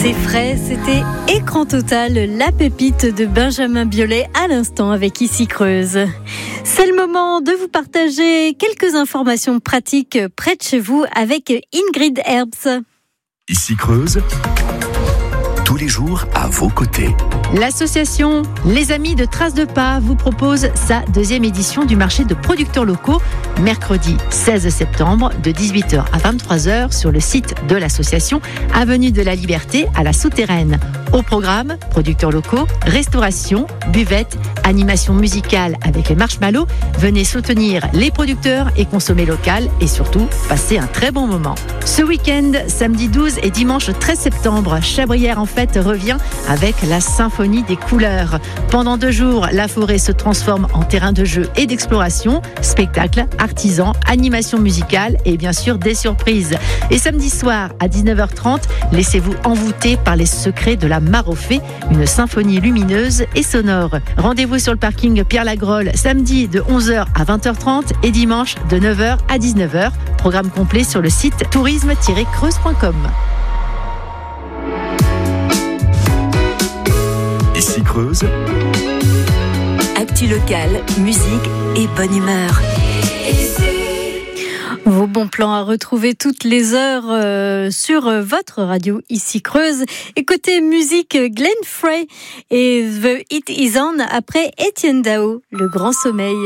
C'est frais, c'était Écran Total, la pépite de Benjamin Biolay à l'instant avec Ici Creuse. C'est le moment de vous partager quelques informations pratiques près de chez vous avec Ingrid Herbst. Ici Creuse, tous les jours à vos côtés. L'association Les Amis de Traces de Pas vous propose sa deuxième édition du marché de producteurs locaux, mercredi 16 septembre de 18h à 23h sur le site de l'association, avenue de la Liberté à la Souterraine. Au programme, producteurs locaux, restauration, buvette, animation musicale avec les marshmallows. Venez soutenir les producteurs et consommer local et surtout passer un très bon moment. Ce week-end, samedi 12 et dimanche 13 septembre, Chabrière en fête revient avec la symphonie des couleurs. Pendant 2 jours, la forêt se transforme en terrain de jeu et d'exploration, spectacles, artisans, animation musicale et bien sûr des surprises. Et samedi soir à 19h30, laissez-vous envoûter par les secrets de la Mare aux Fées, une symphonie lumineuse et sonore. Rendez-vous sur le parking Pierre-Lagrolle samedi de 11h à 20h30 et dimanche de 9h à 19h. Programme complet sur le site tourisme-creuse.com. Ici Creuse, actu locale, musique et bonne humeur. Vos bons plans à retrouver toutes les heures sur votre radio Ici Creuse. Et côté musique, Glenn Frey et The It Is On après Etienne Dao, Le Grand Sommeil.